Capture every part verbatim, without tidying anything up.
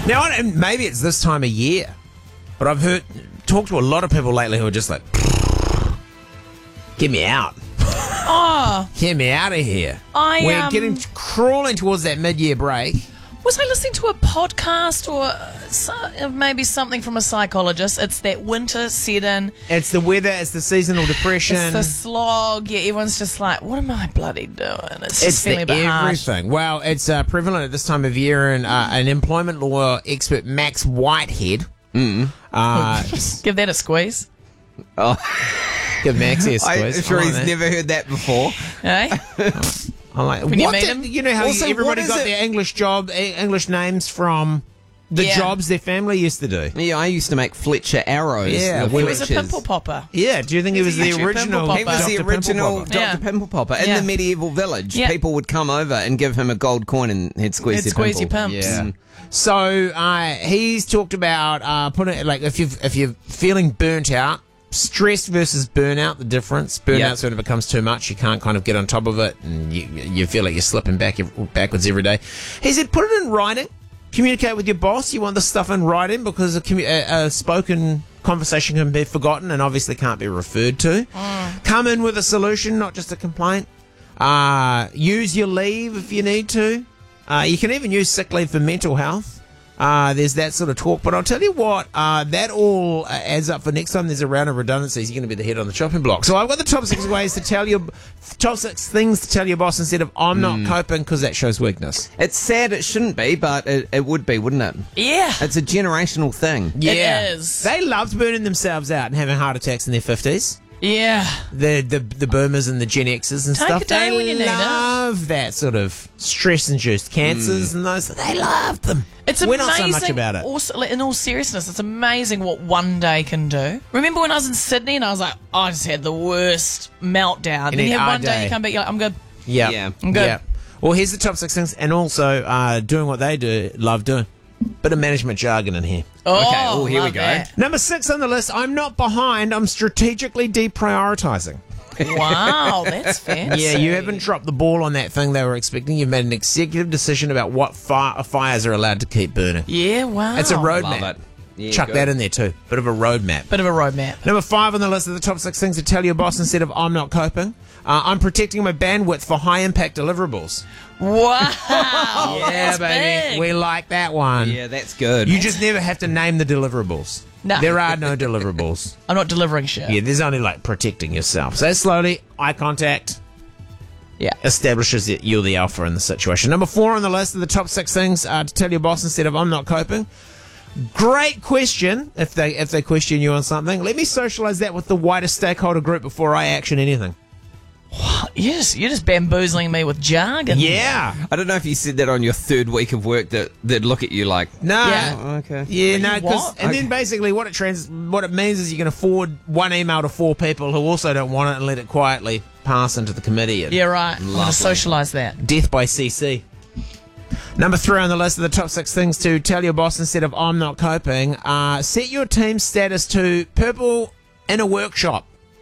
Now, I don't- maybe it's this time of year, but I've heard talked to a lot of people lately who are just like, get me out. Oh, Get me out of here. I, We're um, getting crawling towards that mid-year break. was I listening to a podcast or so, maybe something from a psychologist? It's that winter set in. It's the weather, it's the seasonal depression. It's the slog. Yeah, everyone's just like, what am I bloody doing? It's just It's feeling the a bit harsh. everything. Well, it's uh, prevalent at this time of year, and uh, an employment law expert, Max Whitehead, mm. uh, Give that a squeeze. give Max a squeeze. I'm sure I like he's that. never heard that before. Eh? I like, When you what meet did- him? You know how Also, you- everybody what is got it- their English job, eh, English names from the Yeah. jobs their family used to do. Yeah, I used to make Fletcher arrows. Yeah, the well, He was a Fletchers. pimple popper. Yeah, do you think he was the actually a original? pimple He was the Doctor original Pimple Doctor Yeah. Pimple Popper. In Yeah. the medieval village, Yeah. people would come over and give him a gold coin and he'd squeeze He'd their squeeze your pimple. pimps. Yeah. So uh, he's talked about uh, putting like if you if you're feeling burnt out, stress versus burnout, the difference. Burnout's Yeah. when it becomes too much. You can't kind of get on top of it, and you you feel like you're slipping back backwards every day. He said, put it in writing. Communicate with your boss. You want this stuff in writing because a, commu- a, a spoken conversation can be forgotten and obviously can't be referred to. Come in with a solution, not just a complaint. Uh, use your leave if you need to. Uh, you can even use sick leave for mental health. Uh, there's that sort of talk. But I'll tell you what, uh, that all uh, adds up for next time there's a round of redundancies. You're going to be the head on the chopping block. So I've got the top six ways to tell your, top six things to tell your boss instead of I'm not coping, because that shows weakness. It's sad it shouldn't be, but it, it would be, wouldn't it? Yeah. It's a generational thing. Yeah. is. They loved burning themselves out and having heart attacks in their fifties. Yeah. The, the the boomers and the Gen Xers and Take stuff. a day they when you need it. love that sort of stress-induced cancers and those. They loved them. It's We're amazing. not so much about it. Also, like, in all seriousness, it's amazing what one day can do. Remember when I was in Sydney and I was like, oh, I just had the worst meltdown. And then need you have our one day. day. you come back, you're like, I'm good. Yeah. Yeah. I'm good. Yeah. Well, here's the top six things, and also uh, doing what they do, love doing. Bit of management jargon in here. Oh, Okay, oh, here we love go. that. Number six on the list, I'm not behind, I'm strategically deprioritizing. Wow, that's fancy. Yeah, you haven't dropped the ball on that thing they were expecting. You've made an executive decision about what fire, fires are allowed to keep burning. Yeah, wow. It's a Love roadmap. it. Yeah, Chuck good. that in there too. Bit of a roadmap. Bit of a roadmap. Number five on the list of the top six things to tell your boss instead of I'm not coping. Uh, I'm protecting my bandwidth for high impact deliverables. Wow. Yeah, that's baby. big. We like that one. Yeah, that's good. You just never have to name the deliverables. No. There are no deliverables. I'm not delivering shit. Yeah, there's only like protecting yourself. So slowly, eye contact Yeah. establishes that you're the alpha in the situation. Number four on the list of the top six things uh, to tell your boss instead of I'm not coping. Great question. If they if they question you on something, let me socialize that with the wider stakeholder group before I action anything. You're just, you're just bamboozling me with jargon. Yeah. I don't know if you said that on your third week of work that they'd look at you like, No. Yeah. oh, okay. Yeah, no, you 'cause- what? and Okay. then basically what it trans what it means is you can afford one email to four people who also don't want it and let it quietly pass into the committee. And Yeah, right. I'm going Lovely. to socialise that. Death by C C. Number three on the list of the top six things to tell your boss instead of I'm not coping. Uh, set your team status to purple in a workshop,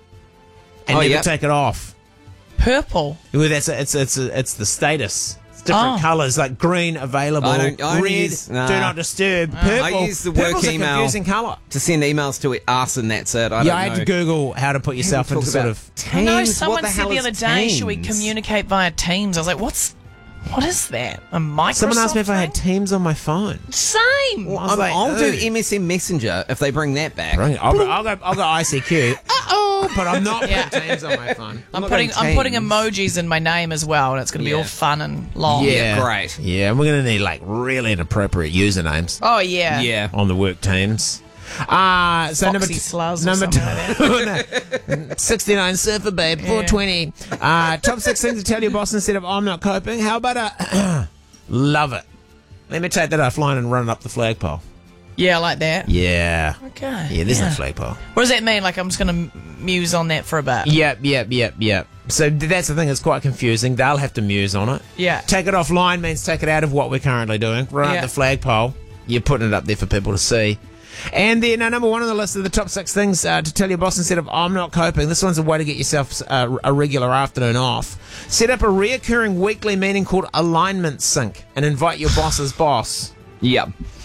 and Oh, never yep. take it off. Purple. Well, that's a, it's it's a, it's the status. It's different Oh. colours like green available, I don't- I red use- nah. do not disturb. Purple. I use the work purple's email. a confusing colour. To send emails to us and that's it. I Yeah, don't I had know. to Google how to put yourself Talk into sort about of. I Teams. know What someone the said hell the is other day, should we Teams? communicate via Teams? I was like, what's, what is that? A Microsoft Someone asked me if I had thing? Teams on my phone. Same. I was I'll, like, I'll do "Ooh." M S N Messenger if they bring that back. Brilliant. I'll go, I'll go, I'll go I C Q. Uh-oh, but I'm not Yeah. putting Teams on my phone. I'm not putting going I'm putting Teams. emojis in my name as well, and it's going to be Yeah. all fun and long. Yeah, great. Yeah, and we're going to need like really inappropriate usernames Oh yeah. Yeah. on the work teams. Uh, so number Foxy t- Sluz or number something like two, sixty-nine Surfer Babe, four twenty. Uh, top six things to tell your boss instead of I'm not coping. How about a love it? Let me take that offline and run it up the flagpole. Yeah, like that. Yeah. Okay. Yeah, there's no yeah. flagpole. What does that mean? Like I'm just going to muse on that for a bit. Yep, yep, yep, yep. So th- that's the thing, it's quite confusing. They'll have to muse on it. Yeah. Take it offline means take it out of what we're currently doing. Run Yeah. up the flagpole. You're putting it up there for people to see. And then uh, number one on the list of the top six things uh, to tell your boss instead of I'm not coping. This one's a way to get yourself uh, a regular afternoon off. Set up a reoccurring weekly meeting called Alignment Sync and invite your boss's boss. Yep.